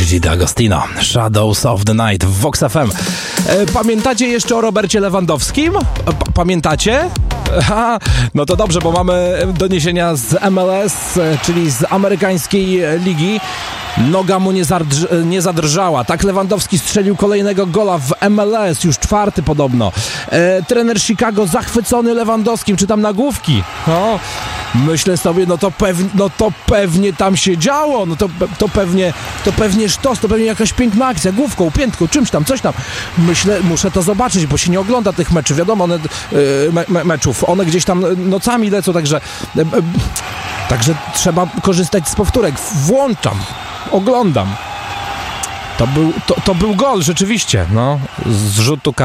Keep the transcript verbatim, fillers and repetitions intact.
Gigi D'Agostino, Shadows of the Night w Vox F M. E, pamiętacie jeszcze o Robercie Lewandowskim? P- pamiętacie? Aha, no to dobrze, bo mamy doniesienia z M L S, czyli z amerykańskiej ligi. Noga mu nie, zadrż- nie zadrżała. Tak Lewandowski strzelił kolejnego gola w M L S, już czwarty podobno. E, trener Chicago zachwycony Lewandowskim, czytam nagłówki. No, myślę sobie, no to, pew- no to pewnie tam się działo, no to, to pewnie to pewnie sztos, to pewnie jakaś piękna akcja, główką, piętką, czymś tam, coś tam. Myślę, muszę to zobaczyć, bo się nie ogląda tych meczów, wiadomo, one, me- me- meczów, one gdzieś tam nocami lecą, także e, e, także trzeba korzystać z powtórek. Włączam, oglądam. To był, to, to był gol, rzeczywiście, no, z rzutu karnego.